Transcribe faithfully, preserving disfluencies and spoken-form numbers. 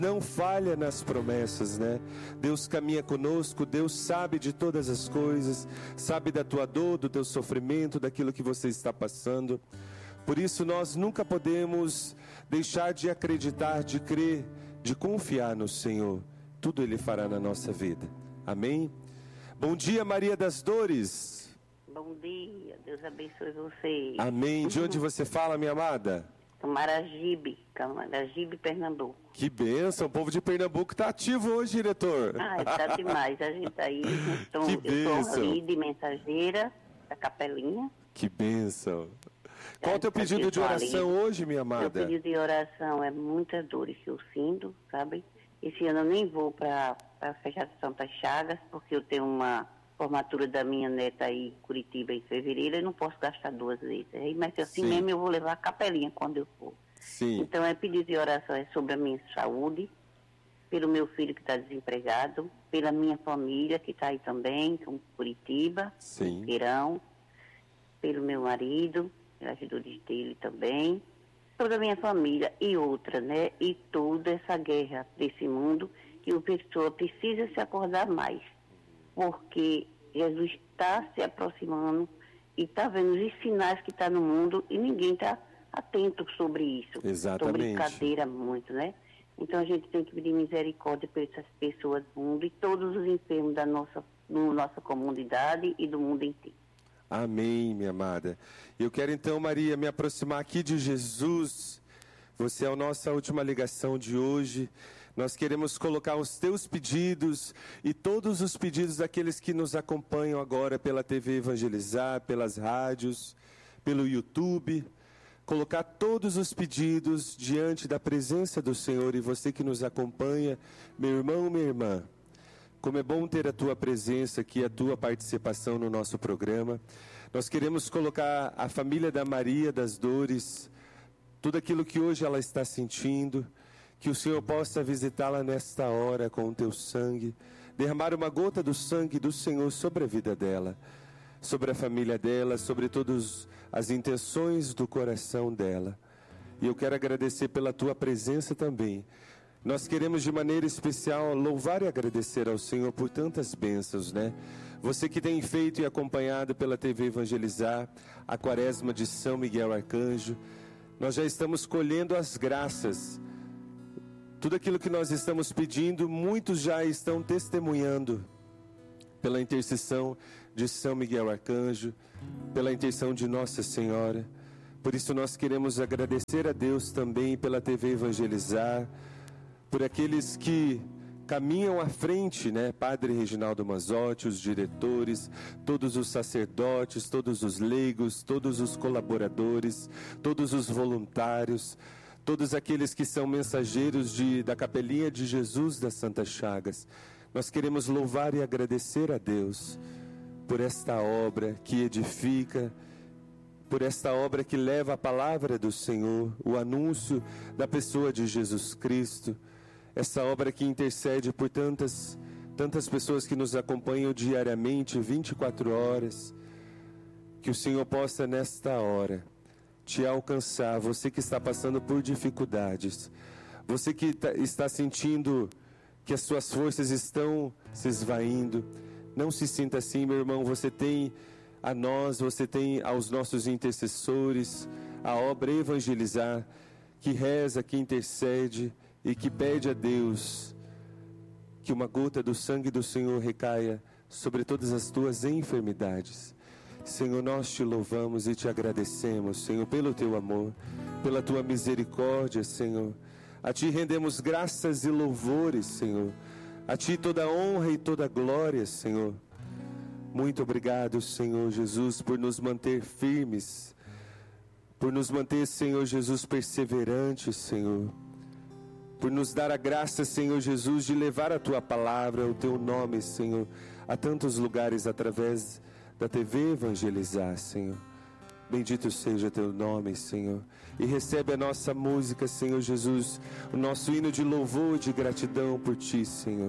não falha nas promessas, né? Deus caminha conosco, Deus sabe de todas as coisas, sabe da tua dor, do teu sofrimento, daquilo que você está passando. Por isso nós nunca podemos deixar de acreditar, de crer, de confiar no Senhor. Tudo Ele fará na nossa vida. Amém? Bom dia, Maria das Dores. Bom dia, Deus abençoe você. Amém. De onde você fala, minha amada? Camaragibe, Camaragibe, Pernambuco. Que bênção, o povo de Pernambuco está ativo hoje, diretor. Ah, está demais, a gente aí, então, que eu bênção. estou ali de mensageira da capelinha. Que bênção. Qual é o teu pedido de oração ali hoje, minha amada? Meu pedido de oração é muitas dores que eu sinto, sabe? Esse ano eu nem vou para a festa de Santa Chagas, porque eu tenho uma formatura da minha neta aí em Curitiba em fevereiro, eu não posso gastar duas vezes. Mas assim Sim. mesmo eu vou levar a capelinha quando eu for. Sim. Então é pedido de oração é sobre a minha saúde, pelo meu filho que está desempregado, pela minha família que está aí também, com Curitiba, Sim. Queirão, pelo meu marido, pelas dores dele também, toda a minha família e outra, né? E toda essa guerra desse mundo que o pessoa precisa se acordar mais. Porque Jesus está se aproximando e está vendo os sinais que está no mundo e ninguém está atento sobre isso. Exatamente. Então, brincadeira muito, né? Então a gente tem que pedir misericórdia por essas pessoas do mundo e todos os enfermos da nossa, da nossa comunidade e do mundo inteiro. Amém, minha amada. Eu quero então, Maria, me aproximar aqui de Jesus. Você é a nossa última ligação de hoje. Nós queremos colocar os teus pedidos e todos os pedidos daqueles que nos acompanham agora pela T V Evangelizar, pelas rádios, pelo YouTube. Colocar todos os pedidos diante da presença do Senhor. E você que nos acompanha, meu irmão, minha irmã, como é bom ter a tua presença aqui, a tua participação no nosso programa. Nós queremos colocar a família da Maria das Dores, tudo aquilo que hoje ela está sentindo, que o Senhor possa visitá-la nesta hora com o teu sangue, derramar uma gota do sangue do Senhor sobre a vida dela, sobre a família dela, sobre todas as intenções do coração dela. E eu quero agradecer pela tua presença também. Nós queremos de maneira especial louvar e agradecer ao Senhor por tantas bênçãos, né? Você que tem feito e acompanhado pela T V Evangelizar a Quaresma de São Miguel Arcanjo, nós já estamos colhendo as graças. Tudo aquilo que nós estamos pedindo, muitos já estão testemunhando pela intercessão de São Miguel Arcanjo, pela intercessão de Nossa Senhora. Por isso nós queremos agradecer a Deus também pela T V Evangelizar, por aqueles que caminham à frente, né? Padre Reginaldo Manzotti, os diretores, todos os sacerdotes, todos os leigos, todos os colaboradores, todos os voluntários, todos aqueles que são mensageiros de, da Capelinha de Jesus das Santas Chagas. Nós queremos louvar e agradecer a Deus por esta obra que edifica, por esta obra que leva a palavra do Senhor, o anúncio da pessoa de Jesus Cristo, essa obra que intercede por tantas, tantas pessoas que nos acompanham diariamente, vinte e quatro horas. Que o Senhor possa nesta hora te alcançar, você que está passando por dificuldades, você que tá, está sentindo que as suas forças estão se esvaindo. Não se sinta assim, meu irmão. Você tem a nós, você tem aos nossos intercessores, a obra Evangelizar, que reza, que intercede e que pede a Deus que uma gota do sangue do Senhor recaia sobre todas as tuas enfermidades. Senhor, nós te louvamos e te agradecemos, Senhor, pelo teu amor, pela tua misericórdia, Senhor. A ti rendemos graças e louvores, Senhor. A ti toda honra e toda glória, Senhor. Muito obrigado, Senhor Jesus, por nos manter firmes, por nos manter, Senhor Jesus, perseverantes, Senhor. Por nos dar a graça, Senhor Jesus, de levar a tua palavra, o teu nome, Senhor, a tantos lugares através da T V Evangelizar, Senhor. Bendito seja teu nome, Senhor. E recebe a nossa música, Senhor Jesus, o nosso hino de louvor e de gratidão por ti, Senhor.